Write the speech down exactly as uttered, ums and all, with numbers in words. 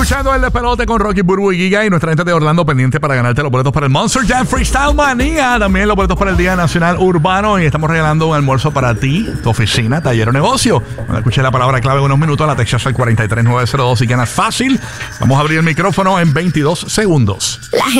escuchando El Despelote con Rocky, Burbu y Giga y nuestra gente de Orlando pendiente para ganarte los boletos para el Monster Jam Freestyle Manía. También los boletos para el Día Nacional Urbano y estamos regalando un almuerzo para ti, tu oficina, taller o negocio. Cuando escuché la palabra clave en unos minutos, la textas al cuatro tres nueve cero dos y ganas fácil. Vamos a abrir el micrófono en veintidós segundos. La